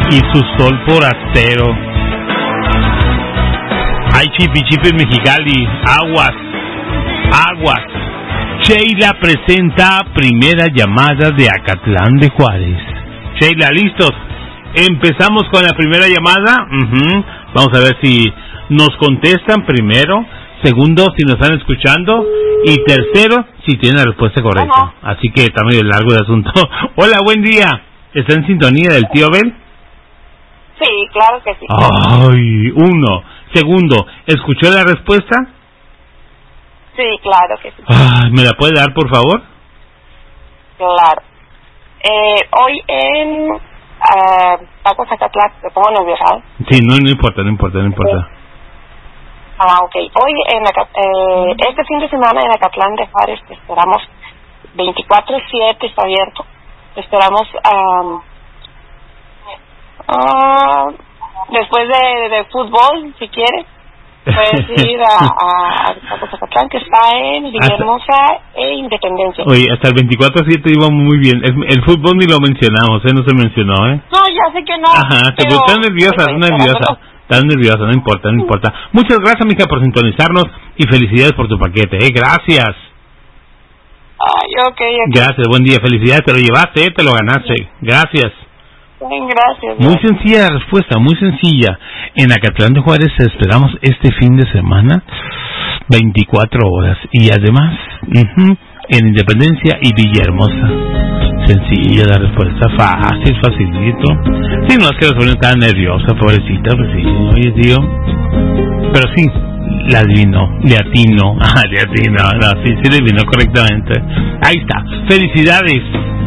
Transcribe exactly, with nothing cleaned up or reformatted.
y su sol forastero. Ay, chipi chipi Mexicali, aguas, aguas. Sheila presenta primera llamada de Acatlán de Juárez. Sheila, ¿listos? Empezamos con la primera llamada. Uh-huh. Vamos a ver si nos contestan primero. Segundo, si nos están escuchando. Y tercero, si tienen la respuesta correcta. Uh-huh. Así que está medio largo el asunto. Hola, buen día. ¿Está en sintonía del tío Abel? Sí, claro que sí. Ay, uno. Segundo, ¿escuchó la respuesta? Sí, claro que sí. Ay, ¿me la puede dar, por favor? Claro. Eh, hoy en uh, Tacos Acatlán, me pongo nerviosa. Sí, no, no importa, no importa, no importa. Sí. Ah, ok. Hoy, en eh, este fin de semana en Acatlán de Juárez, te esperamos veinticuatro siete, está abierto. Te esperamos um, uh, después de, de fútbol, si quieres. Puedes ir a, a, a Zacatlán, que está en Villahermosa e Independencia. Oye, hasta el veinticuatro siete iba muy bien. El, el fútbol ni lo mencionamos, ¿eh? No se mencionó, ¿eh? No, ya sé que no. Ajá, te pero... estás nerviosa, estás nerviosa. Estás nerviosa, no importa, no importa. Muchas gracias, mija, por sintonizarnos y felicidades por tu paquete, ¿eh? Gracias. Ay, ok, ok. Gracias, buen día, felicidades. Te lo llevaste, ¿eh? Te lo ganaste. Gracias. Bien, gracias. Muy sencilla la respuesta, muy sencilla. En Acatlán de Juárez esperamos este fin de semana veinticuatro horas y además uh-huh, en Independencia y Villahermosa. Sencilla la respuesta, fácil, facilito. Sí, no es que la sobrina estaba nerviosa, pobrecita, pues sí, oye tío. Pero sí, la adivino, le atino, ah, le atino, no, sí, sí le adivino correctamente. Ahí está, felicidades.